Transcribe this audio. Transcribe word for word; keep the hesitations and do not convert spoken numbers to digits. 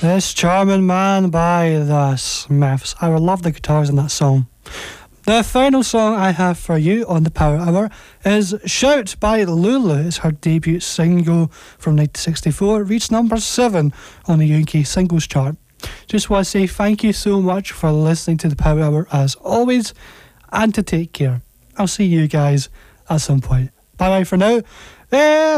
This Charming Man by The Smiths. I would love the guitars in that song. The final song I have for you on the Power Hour is Shout by Lulu. It's her debut single from nineteen sixty-four. It reached number seven on the U K singles chart. Just want to say thank you so much for listening to the Power Hour as always, and to take care. I'll see you guys at some point. Bye bye for now. Eh,